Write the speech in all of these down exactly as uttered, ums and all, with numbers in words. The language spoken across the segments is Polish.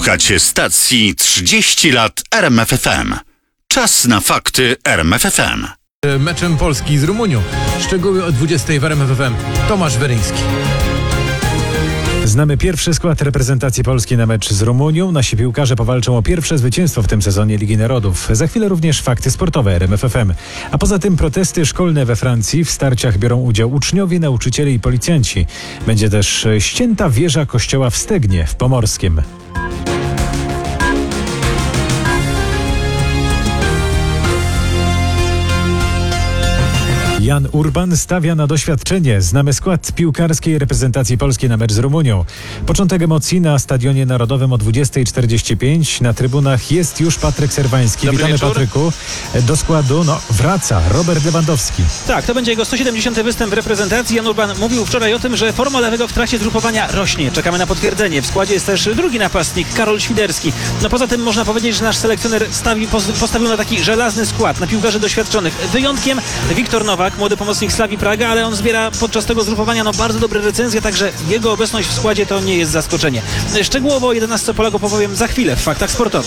Słuchacie stacji trzydzieści lat R M F F M. Czas na fakty R M F F M. Meczem Polski z Rumunią. Szczegóły o dwudziestej w R M F F M. Tomasz Weryński. Znamy pierwszy skład reprezentacji Polski na mecz z Rumunią. Nasi piłkarze powalczą o pierwsze zwycięstwo w tym sezonie Ligi Narodów. Za chwilę również fakty sportowe R M F F M. A poza tym protesty szkolne we Francji. W starciach biorą udział uczniowie, nauczyciele i policjanci. Będzie też ścięta wieża kościoła w Stegnie w Pomorskiem. Jan Urban stawia na doświadczenie. Znamy skład piłkarskiej reprezentacji Polski na mecz z Rumunią. Początek emocji na Stadionie Narodowym o dwudziestej czterdzieści pięć. Na trybunach jest już Patryk Serwański. Dobry Witamy, wieczór. Patryku. Do składu no, wraca Robert Lewandowski. Tak, to będzie jego sto siedemdziesiąty występ w reprezentacji. Jan Urban mówił wczoraj o tym, że forma lewego w trakcie zgrupowania rośnie. Czekamy na potwierdzenie. W składzie jest też drugi napastnik, Karol Świderski. No poza tym można powiedzieć, że nasz selekcjoner stawi, postawił na taki żelazny skład, na piłkarzy doświadczonych. Wyjątkiem Wiktor Nowak, młody pomocnik Slavii Praga, ale on zbiera podczas tego zgrupowania no, bardzo dobre recenzje, także jego obecność w składzie to nie jest zaskoczenie. Szczegółowo o jedenastce Polaków opowiem za chwilę w faktach sportowych.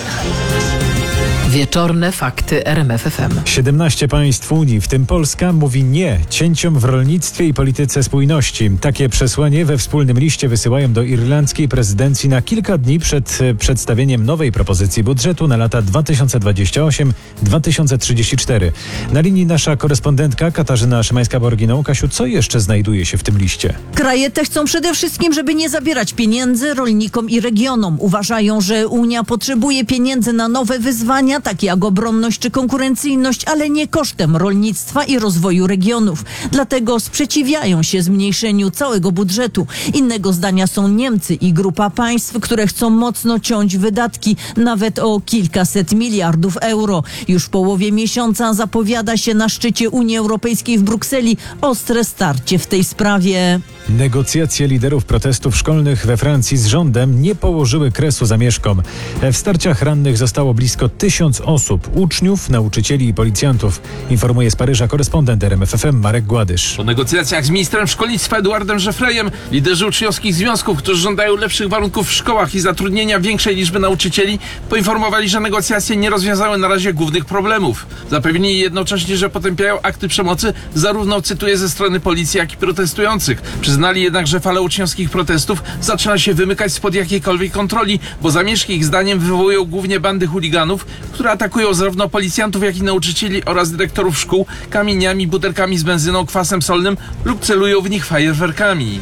Wieczorne fakty R M F F M. siedemnaście państw Unii, w tym Polska, mówi nie cięciom w rolnictwie i polityce spójności. Takie przesłanie we wspólnym liście wysyłają do irlandzkiej prezydencji na kilka dni przed przedstawieniem nowej propozycji budżetu na lata dwa tysiące dwudziesty ósmy do dwa tysiące trzydziestego czwartego. Na linii nasza korespondentka Katarzyna Szymańska-Borginą. Kasiu, co jeszcze znajduje się w tym liście? Kraje te chcą przede wszystkim, żeby nie zabierać pieniędzy rolnikom i regionom. Uważają, że Unia potrzebuje pieniędzy na nowe wyzwania, takie jak obronność czy konkurencyjność, ale nie kosztem rolnictwa i rozwoju regionów. Dlatego sprzeciwiają się zmniejszeniu całego budżetu. Innego zdania są Niemcy i grupa państw, które chcą mocno ciąć wydatki, nawet o kilkaset miliardów euro. Już w połowie miesiąca zapowiada się na szczycie Unii Europejskiej w Brukseli ostre starcie w tej sprawie. Negocjacje liderów protestów szkolnych we Francji z rządem nie położyły kresu zamieszkom. W starciach rannych zostało blisko tysiąc osób, uczniów, nauczycieli i policjantów. Informuje z Paryża korespondent R M F F M Marek Gładysz. Po negocjacjach z ministrem szkolnictwa Eduardem Żefrejem liderzy uczniowskich związków, którzy żądają lepszych warunków w szkołach i zatrudnienia większej liczby nauczycieli, poinformowali, że negocjacje nie rozwiązały na razie głównych problemów. Zapewnili jednocześnie, że potępiają akty przemocy zarówno, cytuję, ze strony policji, jak i protestujących. Przyznali jednak, że fala uczniowskich protestów zaczyna się wymykać spod jakiejkolwiek kontroli, bo zamieszki ich zdaniem wywołują głównie bandy chuliganów, które atakują zarówno policjantów, jak i nauczycieli oraz dyrektorów szkół kamieniami, butelkami z benzyną, kwasem solnym lub celują w nich fajerwerkami.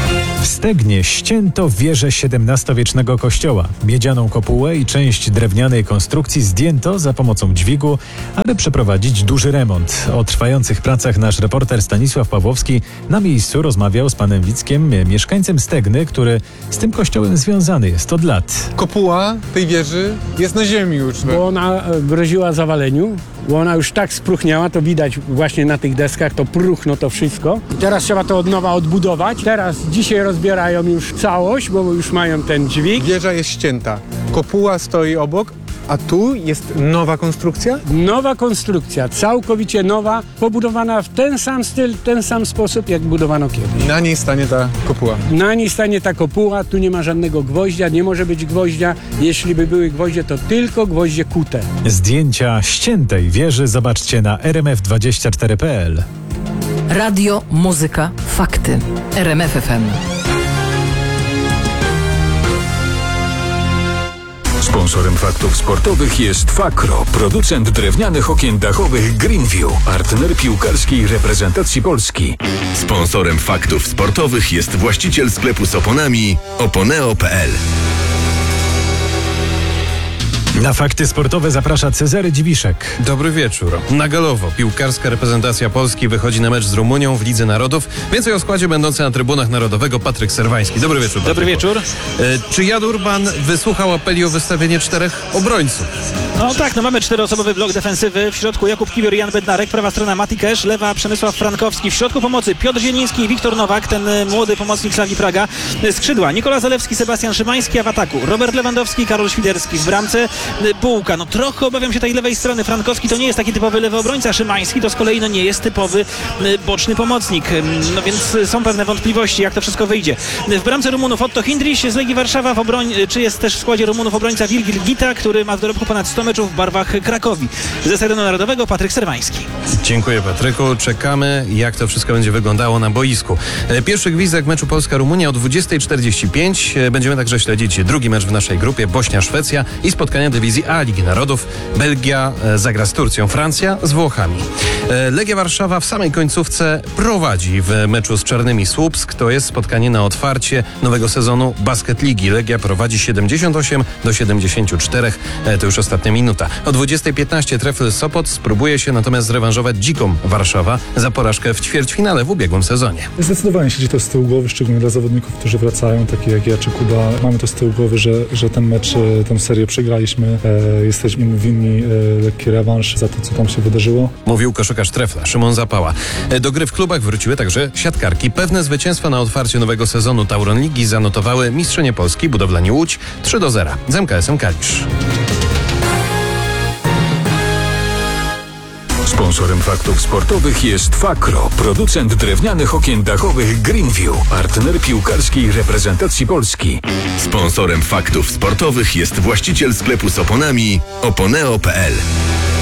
W Stegnie ścięto wieżę siedemnastowiecznego kościoła. Miedzianą kopułę i część drewnianej konstrukcji zdjęto za pomocą dźwigu, aby przeprowadzić duży remont. O trwających pracach nasz reporter Stanisław Pawłowski na miejscu rozmawiał z panem Wickiem, mieszkańcem Stegny, który z tym kościołem związany jest od lat. Kopuła tej wieży jest na ziemi już. Bo ona groziła zawaleniu, bo ona już tak spróchniała, to widać właśnie na tych deskach, to próchno to wszystko. Teraz trzeba to od nowa odbudować. Teraz dzisiaj rozbierają już całość, bo już mają ten dźwig. Wieża jest ścięta. Kopuła stoi obok, a tu jest nowa konstrukcja? Nowa konstrukcja, całkowicie nowa, pobudowana w ten sam styl, ten sam sposób, jak budowano kiedyś. Na niej stanie ta kopuła. Na niej stanie ta kopuła, tu nie ma żadnego gwoździa, nie może być gwoździa. Jeśli by były gwoździe, to tylko gwoździe kute. Zdjęcia ściętej wieży zobaczcie na r m f dwadzieścia cztery kropka p l. Radio, muzyka, fakty. R M F F M. Sponsorem faktów sportowych jest Fakro, producent drewnianych okien dachowych Greenview, partner piłkarskiej reprezentacji Polski. Sponsorem faktów sportowych jest właściciel sklepu z oponami oponeo kropka p l. Na fakty sportowe zaprasza Cezary Dziwiszek. Dobry wieczór. Na galowo piłkarska reprezentacja Polski wychodzi na mecz z Rumunią w Lidze Narodów. Więcej o składzie będący na trybunach Narodowego Patryk Serwański. Dobry wieczór. Patryku. Dobry wieczór. E, czy Jan Urban wysłuchał apeli o wystawienie czterech obrońców? No tak, no mamy czteroosobowy blok defensywy. W środku Jakub Kiwior i Jan Bednarek, prawa strona Mati Kesz, lewa Przemysław Frankowski. W środku pomocy Piotr Zieliński i Wiktor Nowak, ten młody pomocnik Slavii Praga. Skrzydła Nikola Zalewski, Sebastian Szymański, a w ataku Robert Lewandowski, Karol Świderski. W bramce Bułka. No trochę obawiam się tej lewej strony. Frankowski to nie jest taki typowy lewy obrońca, Szymański to z kolei no, nie jest typowy boczny pomocnik. No więc są pewne wątpliwości, jak to wszystko wyjdzie. W bramce Rumunów Otto Hindriś z Legii Warszawa, w obroń... czy jest też w składzie Rumunów obrońca Virgil Gita, który ma w dorobku ponad sto meczów w barwach Krakowi. Ze Stadionu Narodowego Patryk Serwański. Dziękuję, Patryku. Czekamy, jak to wszystko będzie wyglądało na boisku. Pierwszy gwizdek meczu Polska-Rumunia o dwudziesta czterdzieści pięć. Będziemy także śledzić drugi mecz w naszej grupie Bośnia-Szwecja i spotkania dywizji A Ligi Narodów. Belgia zagra z Turcją, Francja z Włochami. Legia Warszawa w samej końcówce prowadzi w meczu z Czarnymi Słupsk. To jest spotkanie na otwarcie nowego sezonu Basket Ligi. Legia prowadzi siedemdziesiąt osiem do siedemdziesięciu czterech. To już ostatnia minuta. O dwudziesta piętnaście Trefl Sopot spróbuje się natomiast zrewanżować Dziką Warszawa za porażkę w ćwierćfinale w ubiegłym sezonie. Zdecydowanie siedzi to z tyłu głowy, szczególnie dla zawodników, którzy wracają, takie jak ja czy Kuba. Mamy to z tyłu głowy, że, że ten mecz, tę serię przegraliśmy. E, jesteśmy mu winni e, lekki rewanż za to, co tam się wydarzyło. Mówił koszykarz Trefla, Szymon Zapała. Do gry w klubach wróciły także siatkarki. Pewne zwycięstwa na otwarciu nowego sezonu Tauron Ligi zanotowały mistrzynie Polski Budowlanie Łódź trzy do zera z M K S-em Kalisz. Sponsorem faktów sportowych jest Fakro, producent drewnianych okien dachowych Greenview, partner piłkarskiej reprezentacji Polski. Sponsorem faktów sportowych jest właściciel sklepu z oponami oponeo kropka p l.